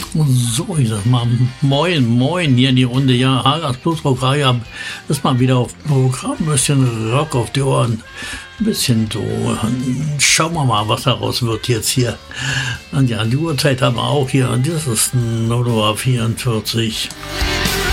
So, ich sag mal, moin, moin hier in die Runde. Ja, Hagas Blutdruck ist mal wieder auf dem Programm. Ein bisschen Rock auf die Ohren. Ein bisschen so. Schauen wir mal, was daraus wird jetzt hier. Und ja, die Uhrzeit haben wir auch hier. Und das ist Nova 44.